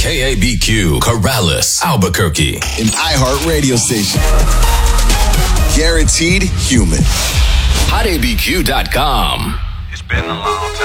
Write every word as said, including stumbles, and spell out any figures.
K A B Q, Corrales, Albuquerque. An iHeart radio station. Guaranteed human. hot A B Q dot com. It's been a long time.